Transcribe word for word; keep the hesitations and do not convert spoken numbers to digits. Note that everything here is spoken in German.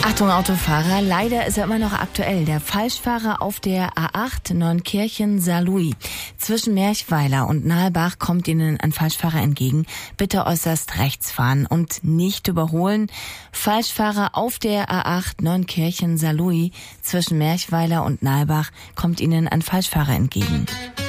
Achtung Autofahrer, leider ist er immer noch aktuell. Der Falschfahrer auf der A acht Neunkirchen-Saarlouis. Zwischen Merchweiler und Nahlbach kommt Ihnen ein Falschfahrer entgegen. Bitte äußerst rechts fahren und nicht überholen. Falschfahrer auf der A acht Neunkirchen-Saarlouis. Zwischen Merchweiler und Nahlbach kommt Ihnen ein Falschfahrer entgegen.